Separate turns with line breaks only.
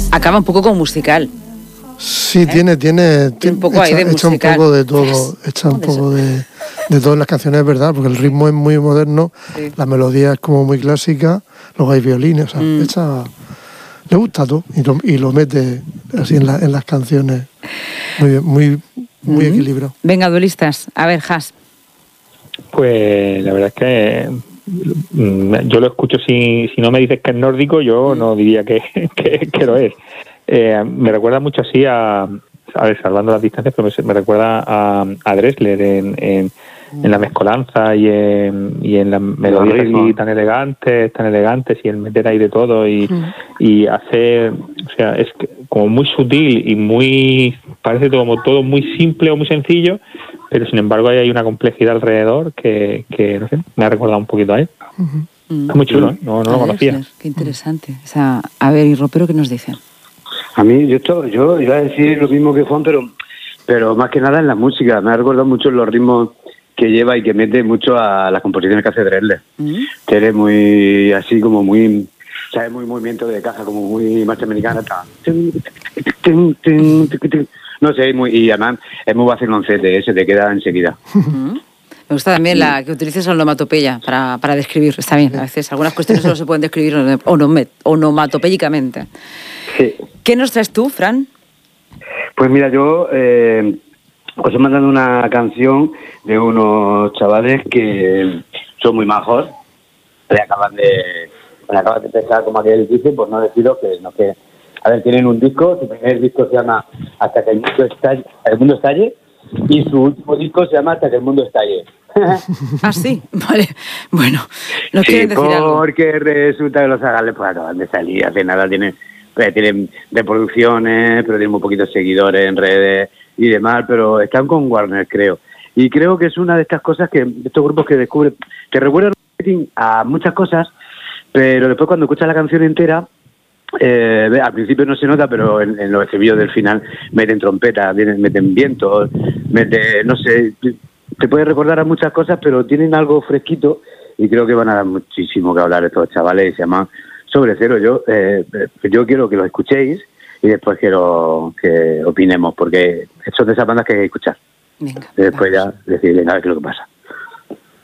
acaba un poco como musical.
Sí, tiene
un poco ahí de musical.
Echa un poco de todo, de todas las canciones, es verdad, porque el ritmo es muy moderno, sí. La melodía es como muy clásica, luego hay violines, o sea, le gusta todo y lo mete así en las canciones, muy bien, muy equilibrado.
Venga, duelistas, a ver, Has.
Pues la verdad es que yo lo escucho, si no me dices que es nórdico, yo no diría que lo es. Me recuerda mucho así a ver, salvando las distancias, pero me recuerda a Dressler en la mezcolanza y en las melodías tan elegantes y el meter ahí de todo y hacer, o sea, es como muy sutil y muy, parece como todo muy simple o muy sencillo, pero sin embargo hay una complejidad alrededor que no sé, me ha recordado un poquito a él. Es muy chulo, ¿eh? No lo conocía.
Qué interesante. O sea, a ver, ¿y Ropero qué nos dicen?
A mí, yo iba a decir lo mismo que Juan, pero más que nada en la música. Me ha recordado mucho los ritmos que lleva y que mete mucho a las composiciones que hace Dressler. Que eres muy, así como muy, ¿sabes? Muy movimiento de caja, como muy marcha americana. No sé, y además es muy vaciloncete, se te queda enseguida.
Me gusta también la que utilices onomatopeya para describir. Está bien, a veces algunas cuestiones solo se pueden describir onomatopéyicamente.
Sí.
¿Qué nos traes tú, Fran?
Pues mira, yo os he mandado una canción de unos chavales que son muy majos. Me acaban de empezar, como aquel dice, por no deciros que a ver, tienen un disco, su primer disco se llama Hasta que el mundo estalle, y su último disco se llama Hasta que el mundo estalle.
Ah, sí, vale. Bueno, ¿nos quieren decir algo?
Porque resulta que los zagales pues acaban de salir, hace nada tienen reproducciones, pero tienen muy poquitos seguidores en redes y demás, pero están con Warner, creo. Y creo que es una de estas cosas estos grupos que descubren, que recuerdan a muchas cosas, pero después cuando escuchas la canción entera, al principio no se nota, pero en los estribillos del final meten trompetas, meten vientos, no sé, te puede recordar a muchas cosas, pero tienen algo fresquito y creo que van a dar muchísimo que hablar estos chavales y se llaman Sobre Cero. Yo quiero que los escuchéis y después quiero que opinemos, porque son de esas bandas que hay que escuchar.
Venga,
y después ya decir, a ver qué es lo que pasa.